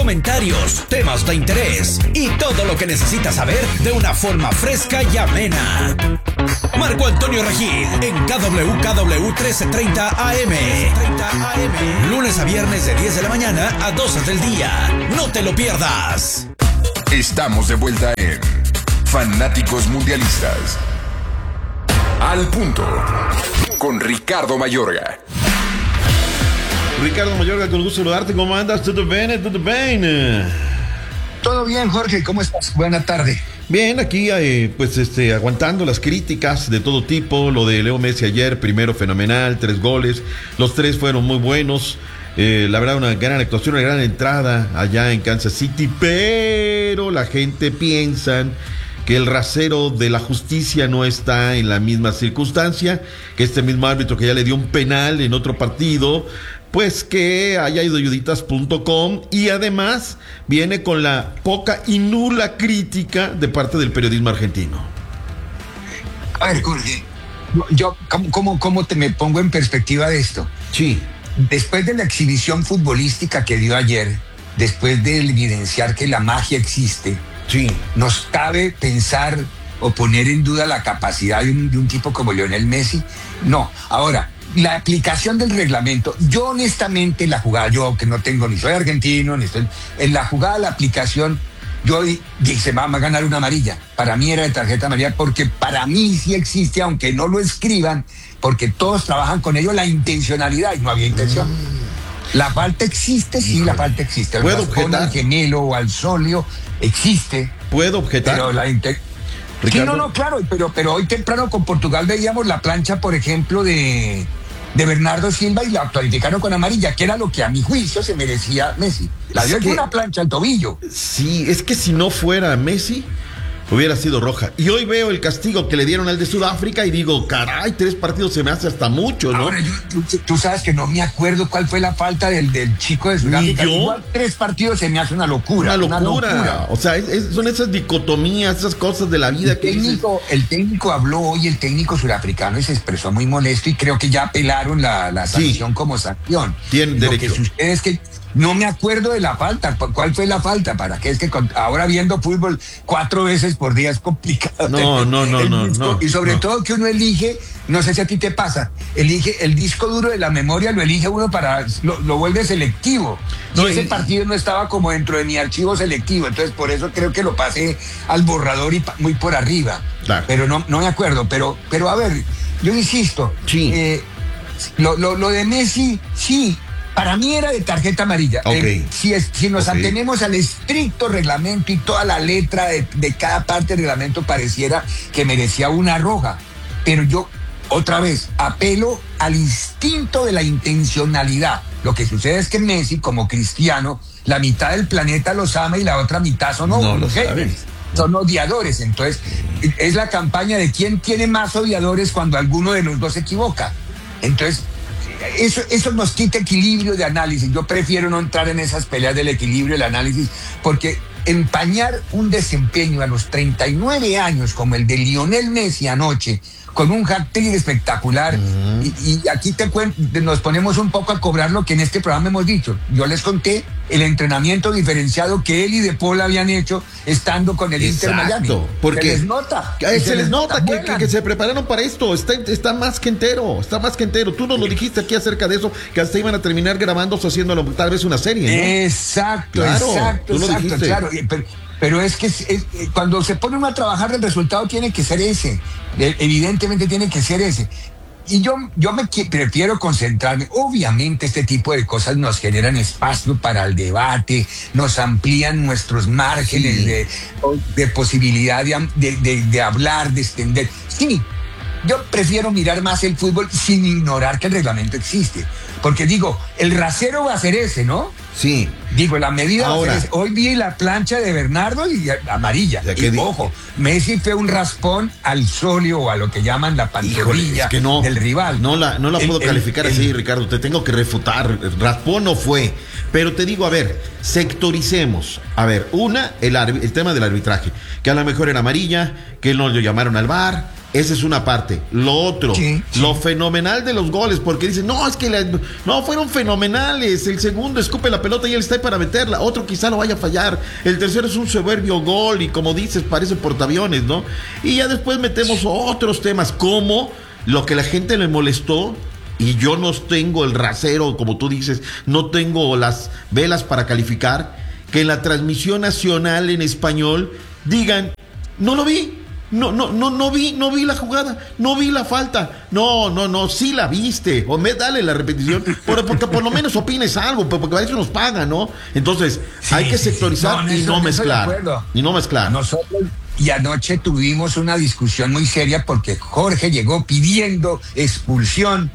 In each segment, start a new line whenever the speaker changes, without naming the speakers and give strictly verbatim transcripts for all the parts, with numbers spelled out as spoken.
comentarios, temas de interés y todo lo que necesitas saber de una forma fresca y amena. Marco Antonio Regil en K W K W trece treinta A M. Lunes a viernes de diez de la mañana a doce del día. No te lo pierdas.
Estamos de vuelta en Fanáticos Mundialistas. Al punto. Con Ricardo Mayorga.
Ricardo Mayorga, con gusto saludarte. ¿Cómo andas? ¿Todo bien? ¿Todo bien?
Todo bien, Jorge. ¿Cómo estás? Buena tarde.
Bien, aquí eh, pues este aguantando las críticas de todo tipo. Lo de Leo Messi ayer, primero fenomenal, tres goles. Los tres fueron muy buenos. Eh, la verdad, una gran actuación, una gran entrada allá en Kansas City. Pero la gente piensa que el rasero de la justicia no está en la misma circunstancia, que este mismo árbitro que ya le dio un penal en otro partido, pues que haya ido ayuditas punto com, y además viene con la poca y nula crítica de parte del periodismo argentino.
A ver, Jorge, yo, ¿cómo, cómo, cómo te me pongo en perspectiva de esto?
Sí.
Después de la exhibición futbolística que dio ayer, después de evidenciar que la magia existe,
sí,
nos cabe pensar o poner en duda la capacidad de un, de un tipo como Lionel Messi. No, ahora, la aplicación del reglamento, yo honestamente la jugada, yo que no tengo ni soy argentino, ni estoy, en la jugada, la aplicación, yo dije, vamos a ganar una amarilla. Para mí era de tarjeta amarilla, porque para mí sí existe, aunque no lo escriban, porque todos trabajan con ello, la intencionalidad, y no había intención. Mm. La falta existe, sí, la falta existe. El
¿Puedo objetar?
Al gemelo o al sóleo existe.
¿Puedo objetar?
Pero la inter... Sí, no, no, claro, pero, pero hoy temprano con Portugal veíamos la plancha, por ejemplo, de, de Bernardo Silva, y la calificaron con amarilla, que era lo que a mi juicio se merecía Messi. La dio en una plancha al tobillo.
Sí, es que si no fuera Messi, hubiera sido roja. Y hoy veo el castigo que le dieron al de Sudáfrica y digo, caray, tres partidos se me hace hasta mucho, ¿no?
Ahora, yo, tú, tú sabes que no me acuerdo cuál fue la falta del, del chico de Sudáfrica.
Ni yo.
Igual tres partidos se me hace una locura.
Una locura.
Una locura.
O sea, es, es, son esas dicotomías, esas cosas de la vida
el
que
técnico,
dices...
El técnico habló hoy, el técnico surafricano, y se expresó muy molesto, y creo que ya apelaron la, la sanción, sí, como sanción.
Tiene
Lo
derecho.
que sucede es que no me acuerdo de la falta. ¿Cuál fue la falta? ¿Para qué? Es que con, ahora viendo fútbol cuatro veces por día es complicado.
No, no, no, no, no.
Y sobre
no.
todo que uno elige, no sé si a ti te pasa, elige el disco duro de la memoria, lo elige uno para, lo, lo vuelve selectivo. No, y ese y... partido no estaba como dentro de mi archivo selectivo, entonces por eso creo que lo pasé al borrador y muy por arriba. Claro. Pero no, no me acuerdo. Pero, pero a ver, yo insisto,
sí.
eh, lo, lo, lo de Messi, sí. Para mí era de tarjeta amarilla.
Okay.
Eh, si, es, si nos
okay.
atenemos al estricto reglamento y toda la letra de, de cada parte del reglamento, pareciera que merecía una roja. Pero yo, otra vez, apelo al instinto de la intencionalidad. Lo que sucede es que Messi, como cristiano, la mitad del planeta los ama y la otra mitad son
no
haters, son odiadores. Entonces, es la campaña de quién tiene más odiadores cuando alguno de los dos se equivoca. Entonces, Eso, eso nos quita equilibrio de análisis. Yo prefiero no entrar en esas peleas del equilibrio del análisis, porque empañar un desempeño a los treinta y nueve años como el de Lionel Messi anoche, con un hat-trick espectacular, uh-huh. y, y aquí te cuento, nos ponemos un poco a cobrar lo que en este programa hemos dicho. Yo les conté el entrenamiento diferenciado que él y De Paul habían hecho estando con el Inter Miami.
Porque
se les nota.
Se, se les nota, nota que, que, que se prepararon para esto. Está, está más que entero, está más que entero. Tú nos lo dijiste aquí acerca de eso, que hasta iban a terminar grabándose haciendo tal vez una serie, ¿no?
Exacto,
claro,
exacto,
tú lo
exacto,
dijiste.
claro. Pero, pero es que es, es, cuando se pone uno a trabajar, el resultado tiene que ser ese. Evidentemente tiene que ser ese. Y yo, yo me prefiero concentrarme. Obviamente este tipo de cosas nos generan espacio para el debate, nos amplían nuestros márgenes sí. de, de posibilidad de, de, de, de hablar, de extender. Sí, yo prefiero mirar más el fútbol sin ignorar que el reglamento existe. Porque digo, el rasero va a ser ese, ¿no?
Sí.
Digo, la medida
Ahora,
va a ser ese. Hoy vi la plancha de Bernardo y amarilla. Y di- ojo, Messi fue un raspón al sóleo o a lo que llaman la pantorrilla
es que no,
del rival.
No la, no la el, puedo calificar el, así, el, Ricardo. Te tengo que refutar. Raspón no fue. Pero te digo, a ver, sectoricemos. A ver, una, el, el tema del arbitraje. Que a lo mejor era amarilla, que no lo llamaron al V A R. Esa es una parte. Lo otro,
sí, sí.
lo fenomenal de los goles, porque dicen, no, es que la, no, fueron fenomenales. El segundo escupe la pelota y él está ahí para meterla. Otro quizá lo vaya a fallar. El tercero es un soberbio gol y como dices, parece portaaviones, ¿no? Y ya después metemos otros temas, como lo que la gente le molestó. Y yo no tengo el rasero, como tú dices, no tengo las velas para calificar, que en la transmisión nacional en español digan, no lo vi. No, no, no, no vi, no vi la jugada, no vi la falta. No, no, no, sí la viste. O me dale la repetición, por, porque por lo menos opines algo, porque para eso nos pagan, ¿no? Entonces, sí, hay que sectorizar sí, sí. No, y no mezclar. Y no mezclar.
Nosotros, y anoche tuvimos una discusión muy seria porque Jorge llegó pidiendo expulsión.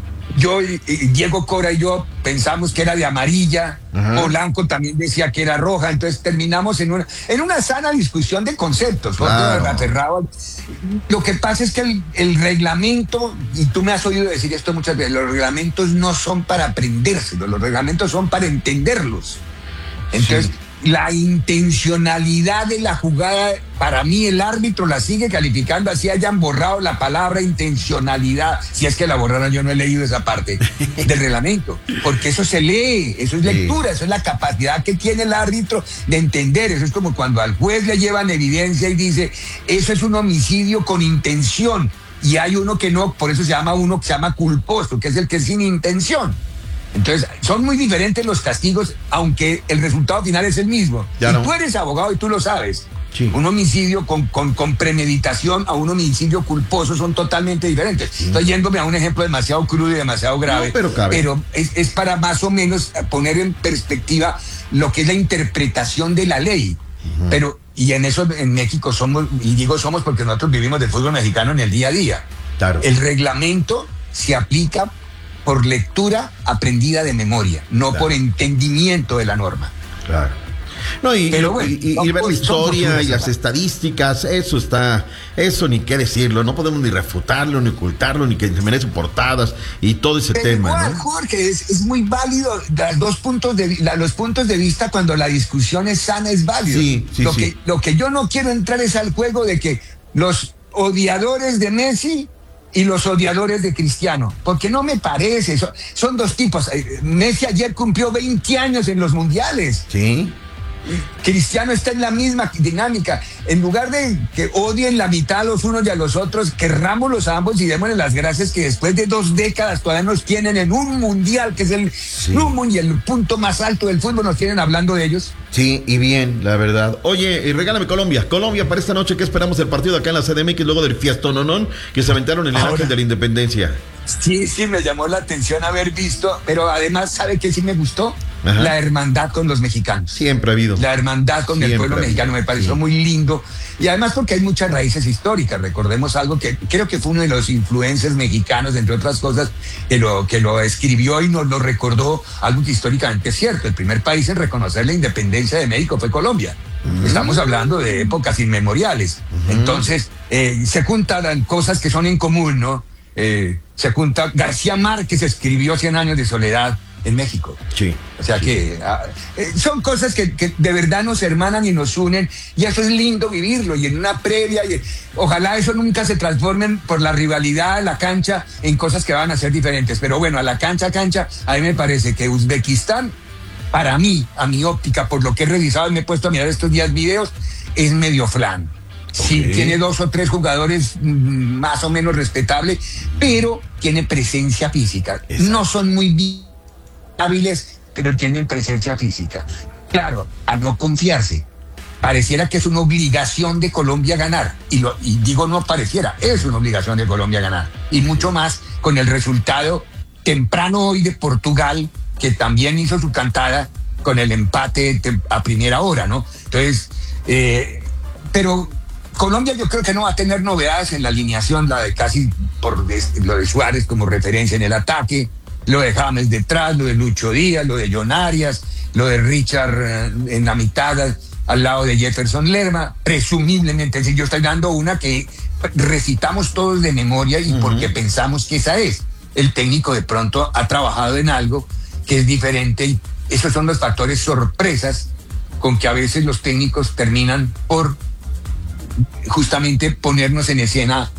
Yo, Diego Cora y yo pensamos que era de amarilla, ajá. Polanco también decía que era roja, entonces terminamos en una, en una sana discusión de conceptos.
Claro.
Aterrado. Lo que pasa es que el, el reglamento, y tú me has oído decir esto muchas veces, los reglamentos no son para aprendérselos, los reglamentos son para entenderlos. Entonces, sí. La intencionalidad de la jugada, para mí el árbitro la sigue calificando así hayan borrado la palabra intencionalidad. Si es que la borraron, yo no he leído esa parte del reglamento, porque eso se lee, eso es lectura, sí. Eso es la capacidad que tiene el árbitro de entender. Eso es como cuando al juez le llevan evidencia y dice, eso es un homicidio con intención, y hay uno que no, por eso se llama uno que se llama culposo, que es el que es sin intención. Entonces, son muy diferentes los castigos, aunque el resultado final es el mismo. Ya y no. Tú eres abogado y tú lo sabes. Sí. Un homicidio con, con, con premeditación a un homicidio culposo son totalmente diferentes. Sí. Estoy yéndome a un ejemplo demasiado crudo y demasiado grave, no, pero, pero es, es para más o menos poner en perspectiva lo que es la interpretación de la ley. Uh-huh. Pero, y en eso en México somos, y digo somos porque nosotros vivimos del fútbol mexicano en el día a día. Claro. El reglamento se aplica por lectura aprendida de memoria, no claro. por entendimiento de la norma.
Claro. No, y, Pero bueno, y, y, y ver la historia y las estadísticas, eso está, eso ni qué decirlo, no podemos ni refutarlo, ni ocultarlo, ni que se merece portadas y todo ese
Pero
tema.
Igual,
¿no?
Jorge, es, es muy válido los dos puntos de la, los puntos de vista cuando la discusión es sana, es válido.
Sí, sí,
lo
sí.
que lo que yo no quiero entrar es al juego de que los odiadores de Messi y los odiadores de Cristiano, porque no me parece, son, son dos tipos. Messi ayer cumplió veinte años en los mundiales.
Sí.
Cristiano está en la misma dinámica. En lugar de que odien la mitad a los unos y a los otros, querrámoslos a ambos y démosle las gracias que después de dos décadas todavía nos tienen en un mundial, que es el sí. y el punto más alto del fútbol, nos tienen hablando de ellos.
Sí, y bien, la verdad. Oye, y regálame Colombia. Colombia para esta noche, ¿qué esperamos el partido acá en la C D M X luego del fiestononón que se aventaron en el
Ahora,
Ángel de la Independencia?
Sí, sí, me llamó la atención haber visto, pero además, ¿sabe qué sí me gustó? Ajá. La hermandad con los mexicanos.
Siempre ha habido.
La hermandad con Siempre el pueblo mexicano me pareció sí. muy lindo. Y además porque hay muchas raíces históricas. Recordemos algo que creo que fue uno de los influencers mexicanos, entre otras cosas, que lo, que lo escribió y nos lo recordó, algo que históricamente es cierto. El primer país en reconocer la independencia de México fue Colombia. Uh-huh. Estamos hablando de épocas inmemoriales. Uh-huh. Entonces, eh, se juntan cosas que son en común, ¿no? Eh, se junta, García Márquez escribió Cien años de soledad en México.
Sí.
O sea
sí.
que ah, eh, son cosas que, que de verdad nos hermanan y nos unen, y eso es lindo vivirlo, y en una previa, y, ojalá eso nunca se transformen por la rivalidad a la cancha en cosas que van a ser diferentes. Pero bueno, a la cancha a cancha, a mí me parece que Uzbekistán, para mí, a mi óptica, por lo que he revisado y me he puesto a mirar estos días videos, es medio flan. Sí, okay. Tiene dos o tres jugadores mmm, más o menos respetables, pero tiene presencia física. Exacto. No son muy hábiles, pero tienen presencia física. Claro, a no confiarse. Pareciera que es una obligación de Colombia ganar. Y, lo, y digo no pareciera, es una obligación de Colombia ganar. Y mucho más con el resultado temprano hoy de Portugal, que también hizo su cantada con el empate a primera hora, ¿no? Entonces, eh, pero Colombia yo creo que no va a tener novedades en la alineación, la de casi por lo de Suárez como referencia en el ataque, lo de James detrás, lo de Lucho Díaz, lo de John Arias, lo de Richard en la mitad al lado de Jefferson Lerma, presumiblemente. Si yo estoy dando una que recitamos todos de memoria y uh-huh. porque pensamos que esa es. El técnico de pronto ha trabajado en algo que es diferente, y esos son los factores sorpresas con que a veces los técnicos terminan por justamente ponernos en escena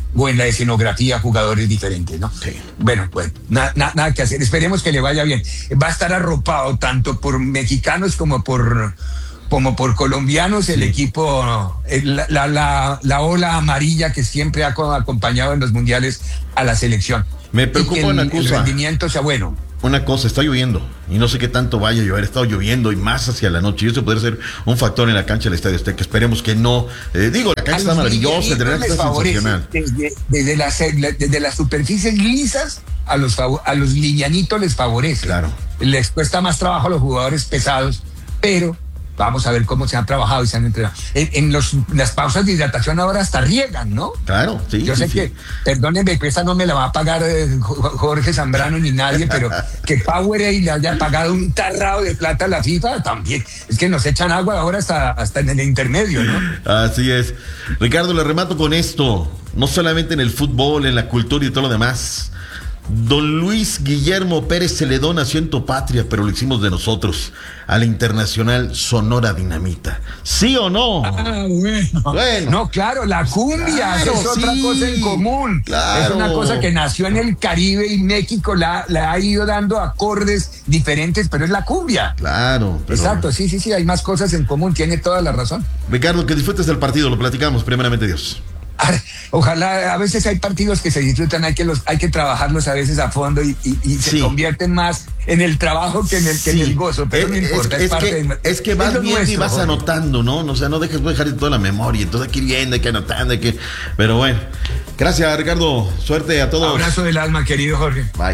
o en la escenografía jugadores diferentes, ¿no?
Sí.
Bueno, pues na, na, nada que hacer. Esperemos que le vaya bien. Va a estar arropado tanto por mexicanos como por como por colombianos, el sí. equipo, la, la, la, la ola amarilla que siempre ha acompañado en los mundiales a la selección.
Me preocupa una cosa.
El rendimiento sea bueno.
Una cosa, está lloviendo y no sé qué tanto vaya a llover, ha estado lloviendo y más hacia la noche y eso puede ser un factor en la cancha del Estadio Azteca. Esperemos que no, eh, digo, la cancha está maravillosa, el drenaje está sensacional.
Desde, desde, las, desde las superficies lisas a los, a los livianitos les favorece.
Claro.
Les cuesta más trabajo a los jugadores pesados, pero vamos a ver cómo se han trabajado y se han entrenado. En, en los, las pausas de hidratación ahora hasta riegan, ¿no?
Claro, sí.
Yo
sí,
sé
sí.
que, perdónenme, que esta no me la va a pagar eh, Jorge Zambrano ni nadie, pero que Powerade le haya pagado un tarrado de plata a la FIFA también. Es que nos echan agua ahora hasta, hasta en el intermedio, ¿no?
Así es. Ricardo, le remato con esto. No solamente en el fútbol, en la cultura y todo lo demás. Don Luis Guillermo Pérez Celedón nació en Topatria, pero lo hicimos de nosotros, a la Internacional Sonora Dinamita. ¿Sí o no?
Ah, bueno. bueno. No, claro, la cumbia claro, es otra sí, cosa en común. Claro. Es una cosa que nació en el Caribe y México la, la ha ido dando acordes diferentes, pero es la cumbia.
Claro.
Pero... Exacto, sí, sí, sí, hay más cosas en común, tiene toda la razón.
Ricardo, que disfrutes del partido, lo platicamos, primeramente Dios.
Ojalá, a veces hay partidos que se disfrutan, hay que los, hay que trabajarlos a veces a fondo y, y, y se sí. convierten más en el trabajo que en el, que sí. en el gozo, pero es, no importa, es, es, es parte
que,
de,
es que vas es viendo nuestro, y vas joder. anotando, ¿no? O sea, no dejes de dejar toda la memoria, entonces hay que ir viendo, hay que anotando, hay que... Pero bueno, gracias Ricardo, suerte a todos.
Abrazo del alma, querido Jorge.
Bye.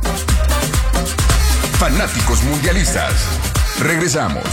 Fanáticos mundialistas, regresamos.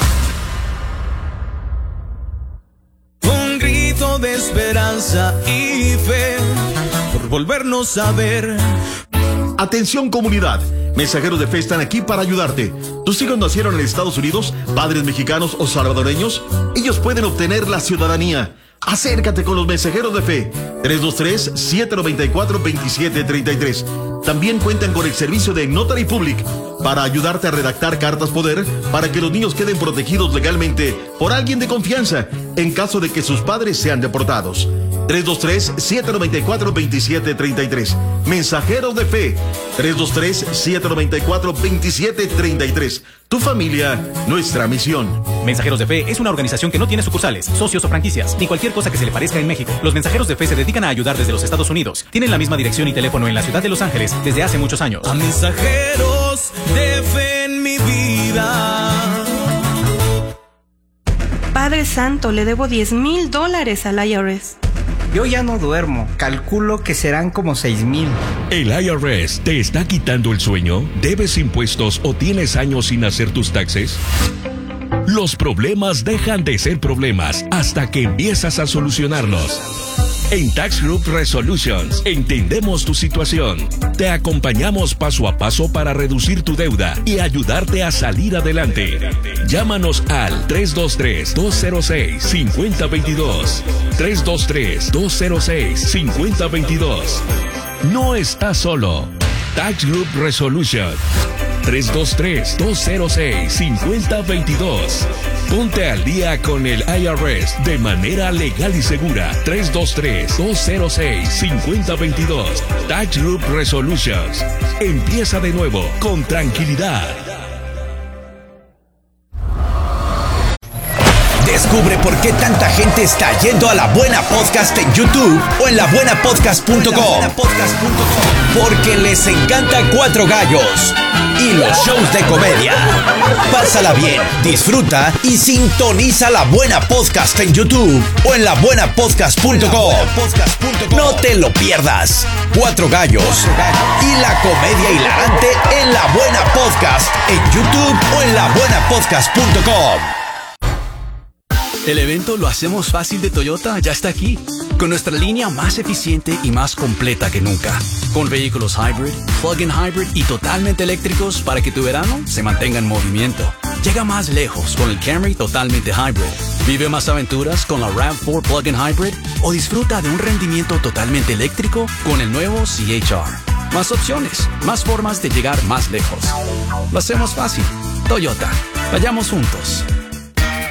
De esperanza y fe por volvernos a ver.
Atención comunidad, mensajeros de fe están aquí para ayudarte. ¿Tus hijos nacieron en Estados Unidos, padres mexicanos o salvadoreños? Ellos pueden obtener la ciudadanía. Acércate con los mensajeros de fe. tres dos tres, siete nueve cuatro, dos siete tres tres. También cuentan con el servicio de Notary Public para ayudarte a redactar cartas poder para que los niños queden protegidos legalmente por alguien de confianza en caso de que sus padres sean deportados. tres dos tres, siete nueve cuatro, dos siete tres tres. Mensajeros de fe. tres dos tres, siete nueve cuatro, dos siete tres tres. Tu familia, nuestra misión.
Mensajeros de Fe es una organización que no tiene sucursales, socios o franquicias, ni cualquier cosa que se le parezca en México. Los Mensajeros de Fe se dedican a ayudar desde los Estados Unidos. Tienen la misma dirección y teléfono en la ciudad de Los Ángeles desde hace muchos años.
A Mensajeros de Fe en mi vida.
Padre Santo, le debo diez mil dólares al I R S.
Yo ya no duermo, calculo que serán como seis mil.
¿El I R S te está quitando el sueño? ¿Debes impuestos o tienes años sin hacer tus taxes? Los problemas dejan de ser problemas hasta que empiezas a solucionarlos. En Tax Group Resolutions entendemos tu situación. Te acompañamos paso a paso para reducir tu deuda y ayudarte a salir adelante. Llámanos al tres dos tres, dos cero seis, cinco cero dos dos. tres dos tres, dos cero seis, cinco cero dos dos. No estás solo. Tax Group Resolution. tres dos tres, dos cero seis, cinco cero dos dos. Ponte al día con el I R S de manera legal y segura. tres dos tres, dos cero seis, cinco cero dos dos. Tax Group Resolutions. Empieza de nuevo con tranquilidad.
Descubre por qué tanta gente está yendo a La Buena Podcast en YouTube o en la buena podcast punto com. Porque les encanta Cuatro Gallos y los shows de comedia. Pásala bien, disfruta y sintoniza La Buena Podcast en YouTube o en la buena podcast punto com. No te lo pierdas. Cuatro Gallos y la comedia hilarante en La Buena Podcast en YouTube o en la buena podcast punto com.
El evento Lo Hacemos Fácil de Toyota ya está aquí, con nuestra línea más eficiente y más completa que nunca, con vehículos hybrid, plug-in hybrid y totalmente eléctricos para que tu verano se mantenga en movimiento. Llega más lejos con el Camry totalmente hybrid. Vive más aventuras con la RAV cuatro plug-in hybrid o disfruta de un rendimiento totalmente eléctrico con el nuevo C H R. Más opciones, más formas de llegar más lejos. Lo hacemos fácil. Toyota. Vayamos juntos.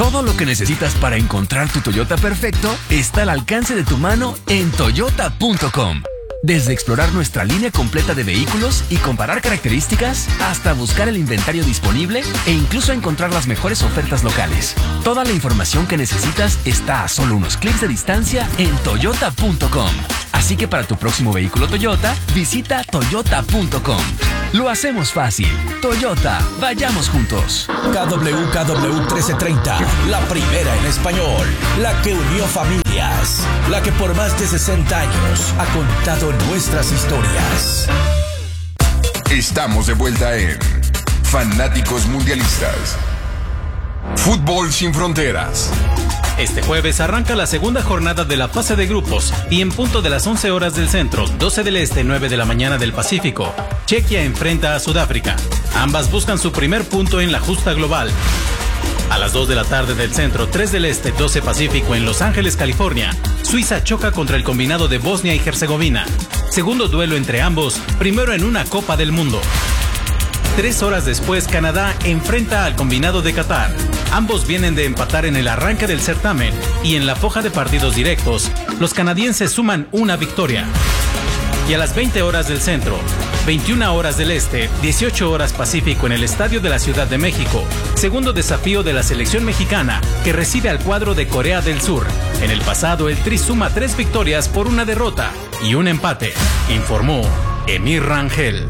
Todo lo que necesitas para encontrar tu Toyota perfecto está al alcance de tu mano en toyota punto com. Desde explorar nuestra línea completa de vehículos y comparar características, hasta buscar el inventario disponible e incluso encontrar las mejores ofertas locales. Toda la información que necesitas está a solo unos clics de distancia en toyota punto com. Así que para tu próximo vehículo Toyota, visita toyota punto com. Lo hacemos fácil. Toyota, vayamos juntos.
K W K W trece treinta, la primera en español, la que unió familias, la que por más de sesenta años ha contado nuestras historias.
Estamos de vuelta en Fanáticos Mundialistas. Fútbol sin fronteras.
Este jueves arranca la segunda jornada de la fase de grupos y en punto de las once horas del centro, doce del este, nueve de la mañana del Pacífico, Chequia enfrenta a Sudáfrica. Ambas buscan su primer punto en la justa global. A las dos de la tarde del centro, tres del este, doce Pacífico en Los Ángeles, California, Suiza choca contra el combinado de Bosnia y Herzegovina. Segundo duelo entre ambos, primero en una Copa del Mundo. Tres horas después, Canadá enfrenta al combinado de Qatar. Ambos vienen de empatar en el arranque del certamen y en la foja de partidos directos, los canadienses suman una victoria. Y a las veinte horas del centro, veintiuna horas del este, dieciocho horas Pacífico en el Estadio de la Ciudad de México, segundo desafío de la selección mexicana que recibe al cuadro de Corea del Sur. En el pasado, el Tri suma tres victorias por una derrota y un empate, informó Emir Rangel.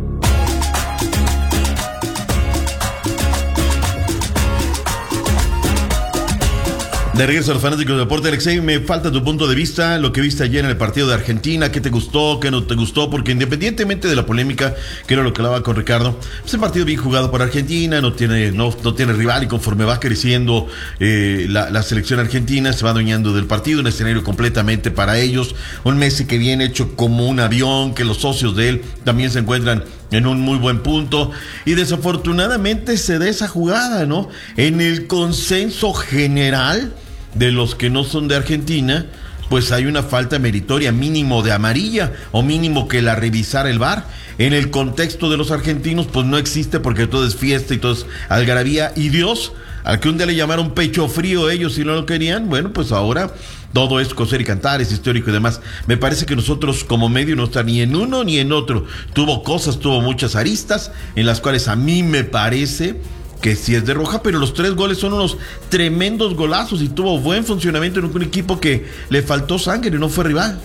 De regreso a los fanáticos de deporte, Alexei, me falta tu punto de vista, lo que viste ayer en el partido de Argentina, qué te gustó, qué no te gustó, porque independientemente de la polémica, que era lo que hablaba con Ricardo, pues el partido bien jugado por Argentina, no tiene, no, no tiene rival y conforme va creciendo eh, la, la selección argentina, se va adueñando del partido, un escenario completamente para ellos, un Messi que viene hecho como un avión, que los socios de él también se encuentran en un muy buen punto, y desafortunadamente se da esa jugada, ¿no? En el consenso general de los que no son de Argentina, pues hay una falta meritoria, mínimo de amarilla, o mínimo que la revisara el V A R. En el contexto de los argentinos, pues no existe, porque todo es fiesta y todo es algarabía, y Dios, al que un día le llamaron pecho frío ellos si no lo querían, bueno, pues ahora todo es coser y cantar, es histórico y demás. Me parece que nosotros como medio no está ni en uno ni en otro. Tuvo cosas, tuvo muchas aristas, en las cuales a mí me parece que sí es de roja, pero los tres goles son unos tremendos golazos y tuvo buen funcionamiento en un equipo que le faltó sangre y no fue rival.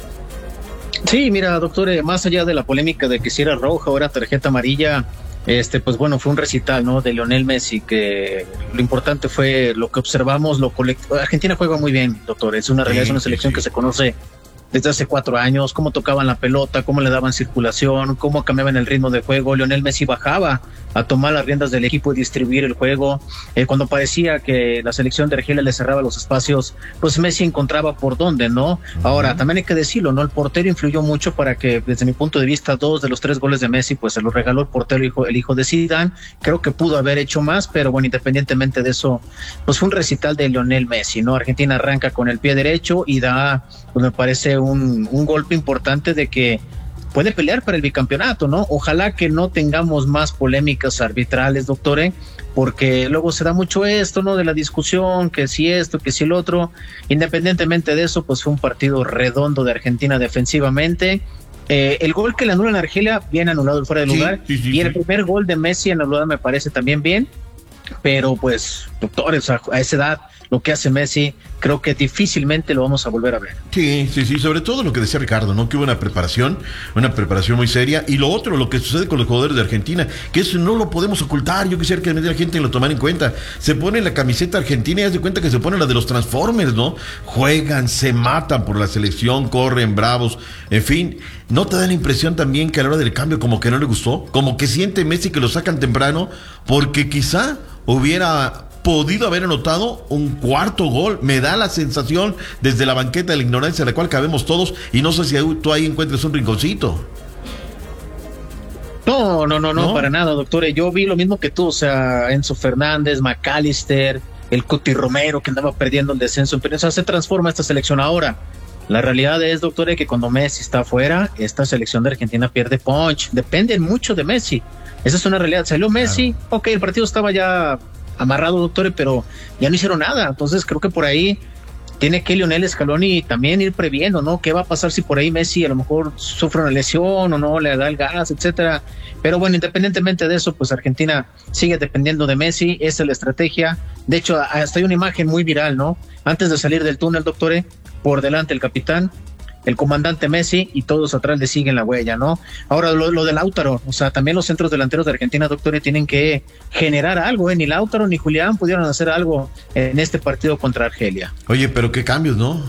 Sí, mira, doctor, eh, más allá de la polémica de que si era roja o era tarjeta amarilla, este, pues bueno, fue un recital, ¿no? De Lionel Messi, que lo importante fue lo que observamos, lo colectivo. Argentina juega muy bien, doctor, es una realidad, sí, es una selección sí, sí. que se conoce desde hace cuatro años, cómo tocaban la pelota, cómo le daban circulación, cómo cambiaban el ritmo de juego. Lionel Messi bajaba a tomar las riendas del equipo y distribuir el juego. Eh, cuando parecía que la selección de Argelia le cerraba los espacios, pues Messi encontraba por dónde, ¿no? Uh-huh. Ahora, también hay que decirlo, ¿no? El portero influyó mucho para que, desde mi punto de vista, dos de los tres goles de Messi, pues se los regaló el portero, hijo, el hijo de Zidane. Creo que pudo haber hecho más, pero bueno, independientemente de eso, pues fue un recital de Lionel Messi, ¿no? Argentina arranca con el pie derecho y da, pues me parece un, un golpe importante de que puede pelear para el bicampeonato, ¿no? Ojalá que no tengamos más polémicas arbitrales, doctor, ¿eh? Porque luego se da mucho esto, ¿no? De la discusión, que si esto, que si el otro. Independientemente de eso, pues fue un partido redondo de Argentina defensivamente. Eh, el gol que le anulan a Argelia, bien anulado el fuera de lugar. Sí, sí, sí, y el sí. primer gol de Messi anulado me parece también bien. Pero pues, doctores, a, a esa edad, lo que hace Messi, creo que difícilmente lo vamos a volver a ver.
Sí, sí, sí, sobre todo lo que decía Ricardo, ¿no? Que hubo una preparación, una preparación muy seria, y lo otro, lo que sucede con los jugadores de Argentina, que eso no lo podemos ocultar. Yo quisiera que la gente lo tomara en cuenta. Se pone la camiseta argentina y haz de cuenta que se pone la de los Transformers, ¿no? Juegan, se matan por la selección, corren, bravos, en fin. ¿No te da la impresión también que a la hora del cambio como que no le gustó? Como que siente Messi que lo sacan temprano, porque quizá hubiera podido haber anotado un cuarto gol. Me da la sensación desde la banqueta de la ignorancia en la cual cabemos todos, y no sé si tú ahí encuentres un rinconcito.
No, no, no, no, no, para nada, doctor. Yo vi lo mismo que tú, o sea, Enzo Fernández, McAllister, el Cuti Romero, que andaba perdiendo el descenso, pero o sea, se transforma esta selección ahora. La realidad es, doctor, que cuando Messi está afuera, esta selección de Argentina pierde punch. Dependen mucho de Messi. Esa es una realidad. Salió Messi, claro. Ok, el partido estaba ya amarrado, doctor, pero ya no hicieron nada. Entonces creo que por ahí tiene que Lionel Scaloni también ir previendo, ¿no? ¿Qué va a pasar si por ahí Messi a lo mejor sufre una lesión o no, le da el gas, etcétera? Pero bueno, independientemente de eso, pues Argentina sigue dependiendo de Messi, esa es la estrategia. De hecho, hasta hay una imagen muy viral, ¿no? Antes de salir del túnel, doctor, por delante el capitán, el comandante Messi y todos atrás le siguen la huella, ¿no? Ahora, lo, lo de Lautaro, o sea, también los centros delanteros de Argentina, doctores, tienen que generar algo, ¿eh? Ni Lautaro ni Julián pudieron hacer algo en este partido contra Argelia.
Oye, pero qué cambios, ¿no?